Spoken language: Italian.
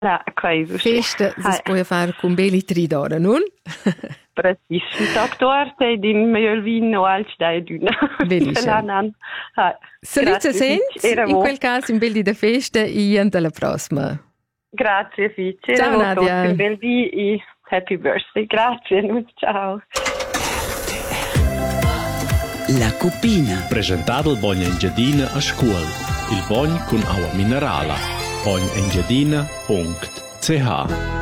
questo. Festa si può fare con belli 3 d'ora, non? Precis. Doctor, sei din meglio vino al stai d'una. Bellissimo. Salute senti, in quel caso un bel di da festa e alla prossima. Grazie Fice. Ciao Nadia. Un bel di e happy birthday. Grazie, ciao. La Cupina. Presentato il Bogna Engiadina a scuola. Il Bogn con acqua minerale. bognaengiadina.ch